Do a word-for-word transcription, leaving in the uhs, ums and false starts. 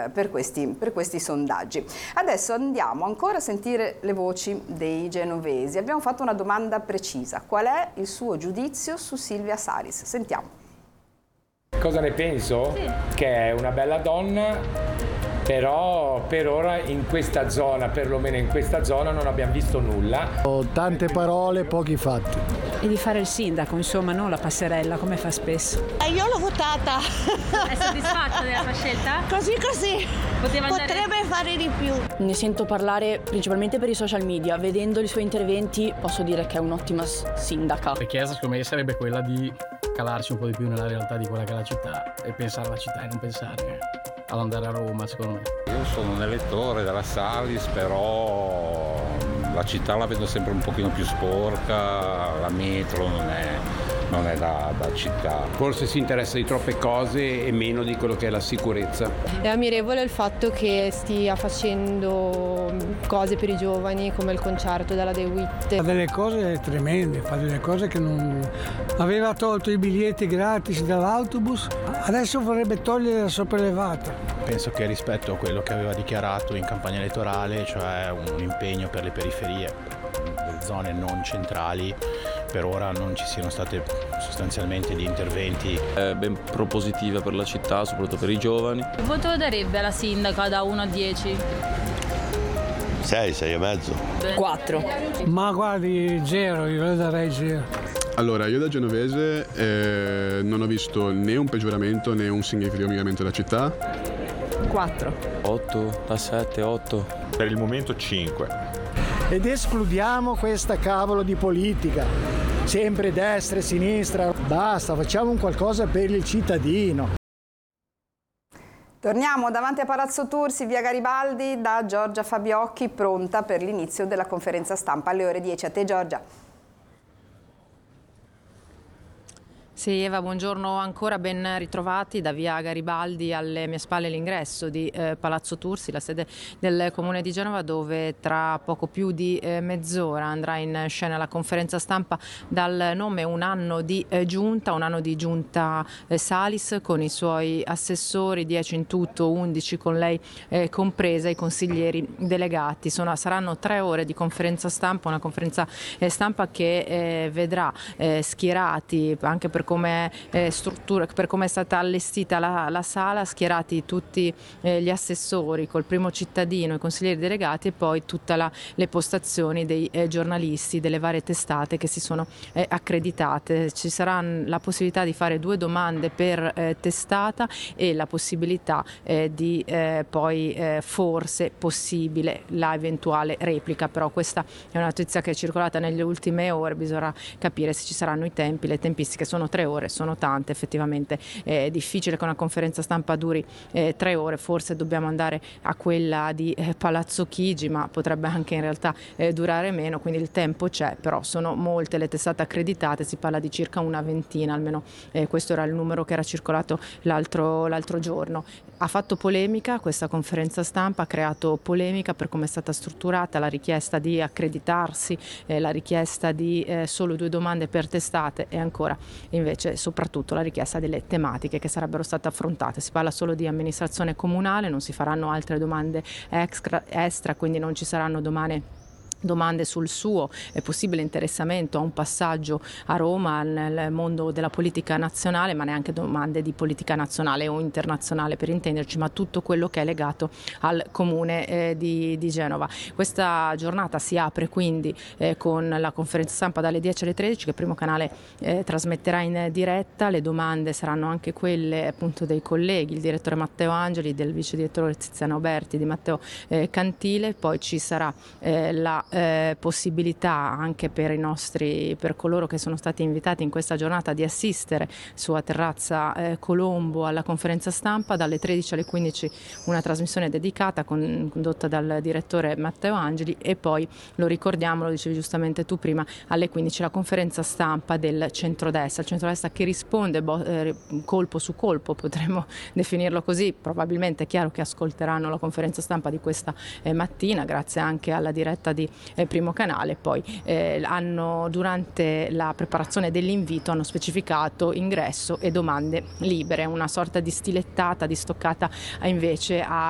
eh, per, questi, per questi sondaggi. Adesso andiamo ancora a sentire le voci dei genovesi. Abbiamo fatto una domanda precisa: qual è il suo giudizio su Silvia Salis? Sentiamo. Cosa ne penso? Sì. Che è una bella donna, però per ora in questa zona, perlomeno in questa zona, non abbiamo visto nulla. Ho tante parole, pochi fatti. E di fare il sindaco, insomma, non la passerella come fa spesso. E io l'ho votata. È soddisfatta della sua scelta? Così così. Poteva andare... Potrebbe fare di più. Ne sento parlare principalmente per i social media. Vedendo i suoi interventi posso dire che è un'ottima sindaca. La richiesta secondo me sarebbe quella di calarci un po' di più nella realtà di quella che è la città e pensare alla città e non pensare ad andare a Roma, secondo me. Io sono un elettore della Salis, però la città la vedo sempre un pochino più sporca, la metro non è, non è da, da città. Forse si interessa di troppe cose e meno di quello che è la sicurezza. È ammirevole il fatto che stia facendo cose per i giovani come il concerto della De Witt. Fa delle cose tremende, fa delle cose che non... Aveva tolto i biglietti gratis dall'autobus, adesso vorrebbe togliere la sopraelevata. Penso che rispetto a quello che aveva dichiarato in campagna elettorale, cioè un impegno per le periferie, le zone non centrali, per ora non ci siano state sostanzialmente di interventi. È ben propositiva per la città, soprattutto per i giovani. Che voto darebbe alla sindaca da uno a dieci? sei, sei e mezzo. quattro. Ma guardi, zero, io le darei zero. Allora, io da genovese eh, non ho visto né un peggioramento né un significativo miglioramento della città. quattro. otto, da sette, otto. Per il momento cinque. Ed escludiamo questa cavolo di politica, sempre destra e sinistra, basta, facciamo un qualcosa per il cittadino. Torniamo davanti a Palazzo Tursi, via Garibaldi, da Giorgia Fabiocchi, pronta per l'inizio della conferenza stampa alle ore dieci. A te, Giorgia. Sì, Eva, buongiorno ancora, ben ritrovati da via Garibaldi. Alle mie spalle l'ingresso di eh, Palazzo Tursi, la sede del Comune di Genova, dove tra poco più di eh, mezz'ora andrà in scena la conferenza stampa dal nome Un anno di eh, giunta, un anno di giunta eh, Salis, con i suoi assessori, dieci in tutto, undici con lei eh, compresa, i consiglieri delegati. Sono, saranno tre ore di conferenza stampa, una conferenza eh, stampa che eh, vedrà eh, schierati, anche per come eh, struttura, per come è stata allestita la, la sala, schierati tutti eh, gli assessori col primo cittadino, i consiglieri delegati e poi tutte le postazioni dei eh, giornalisti delle varie testate che si sono eh, accreditate. Ci sarà la possibilità di fare due domande per eh, testata e la possibilità eh, di eh, poi eh, forse possibile la eventuale replica, però questa è una notizia che è circolata nelle ultime ore, bisogna capire se ci saranno i tempi, le tempistiche. Sono tre ore, sono tante, effettivamente è difficile che una conferenza stampa duri eh, tre ore, forse dobbiamo andare a quella di eh, Palazzo Chigi, ma potrebbe anche in realtà eh, durare meno, quindi il tempo c'è, però sono molte le testate accreditate, si parla di circa una ventina, almeno eh, questo era il numero che era circolato l'altro, l'altro giorno. Ha fatto polemica questa conferenza stampa, ha creato polemica per come è stata strutturata, la richiesta di accreditarsi, eh, la richiesta di eh, solo due domande per testate e ancora invece soprattutto la richiesta delle tematiche che sarebbero state affrontate. Si parla solo di amministrazione comunale, non si faranno altre domande extra, extra quindi non ci saranno domande domande sul suo eh, possibile interessamento a un passaggio a Roma nel mondo della politica nazionale, ma neanche domande di politica nazionale o internazionale per intenderci, ma tutto quello che è legato al comune eh, di, di Genova. Questa giornata si apre quindi eh, con la conferenza stampa dalle dieci alle tredici che Primo Canale eh, trasmetterà in diretta. Le domande saranno anche quelle appunto dei colleghi, il direttore Matteo Angeli, del vice direttore Tiziana Oberti, di Matteo eh, Cantile, poi ci sarà eh, la Eh, possibilità anche per i nostri, per coloro che sono stati invitati in questa giornata di assistere sulla terrazza eh, Colombo alla conferenza stampa dalle tredici alle quindici, una trasmissione dedicata con, condotta dal direttore Matteo Angeli e poi lo ricordiamo, lo dicevi giustamente tu prima, alle quindici la conferenza stampa del centrodestra, il centrodestra che risponde bo- eh, colpo su colpo, potremmo definirlo così. Probabilmente è chiaro che ascolteranno la conferenza stampa di questa eh, mattina grazie anche alla diretta di Eh, Primo Canale, poi eh, hanno durante la preparazione dell'invito hanno specificato ingresso e domande libere, una sorta di stilettata, di stoccata invece a